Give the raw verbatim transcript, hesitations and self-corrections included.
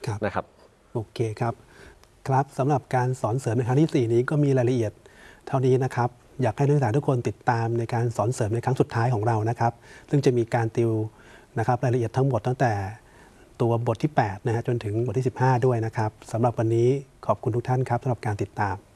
นะครับโอเคครับครับสำหรับการสอนเสริมในครั้งที่สี่นี้ก็มีรายละเอียดเท่านี้นะครับอยากให้นักศึกษาทุกคนติดตามในการสอนเสริมในครั้งสุดท้ายของเรานะครับซึ่งจะมีการติวนะครับรายละเอียดทั้งหมดตั้งแต่ตัวบทที่แปดนะฮะจนถึงบทที่สิบห้าด้วยนะครับสำหรับวันนี้ขอบคุณทุกท่านครับสำหรับการติดตาม